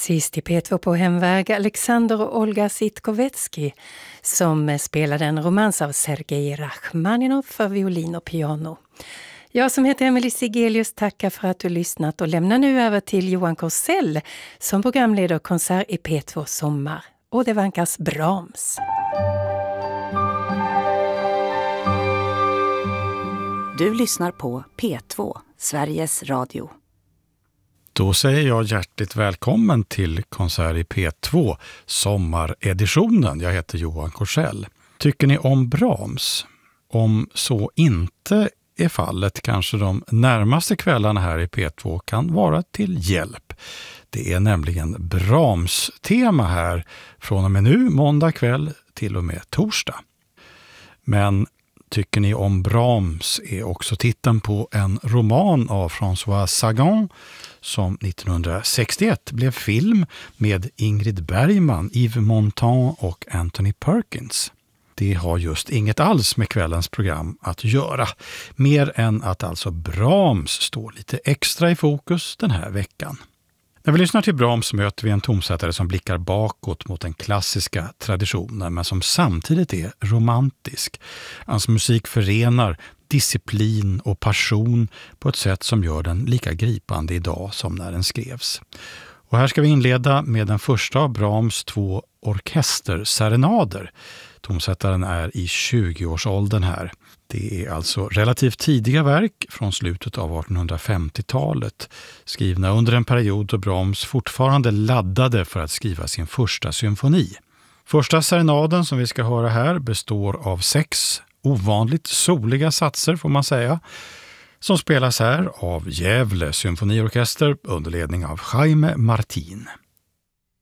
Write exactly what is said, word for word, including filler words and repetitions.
Sist i P två på hemväg Alexander och Olga Sitkovetsky som spelade en romans av Sergej Rachmaninov för violin och piano. Jag som heter Emily Sigelius tackar för att du lyssnat och lämnar nu över till Johan Korsell som programleder konsert i P två Sommar. Och det vankas Brahms. Du lyssnar på P två, Sveriges Radio. Då säger jag hjärtligt välkommen till konsert i P två, sommareditionen. Jag heter Johan Korsell. Tycker ni om Brahms? Om så inte är fallet kanske de närmaste kvällarna här i P två kan vara till hjälp. Det är nämligen Brahms tema här från och med nu, måndag kväll till och med torsdag. Men tycker ni om Brahms är också titeln på en roman av François Sagan som nittonhundrasextioett blev film med Ingrid Bergman, Yves Montand och Anthony Perkins. Det har just inget alls med kvällens program att göra, mer än att alltså Brahms står lite extra i fokus den här veckan. När vi lyssnar till Brahms möter vi en tonsättare som blickar bakåt mot den klassiska traditionen men som samtidigt är romantisk. Hans musik förenar disciplin och passion på ett sätt som gör den lika gripande idag som när den skrevs. Och här ska vi inleda med den första av Brahms två orkesterserenader. Tonsättaren är i tjugoårsåldern här. Det är alltså relativt tidiga verk från slutet av artonhundrafemtiotalet, skrivna under en period då Brahms fortfarande laddade för att skriva sin första symfoni. Första serenaden som vi ska höra här består av sex ovanligt soliga satser får man säga, som spelas här av Gävle symfoniorkester under ledning av Jaime Martin.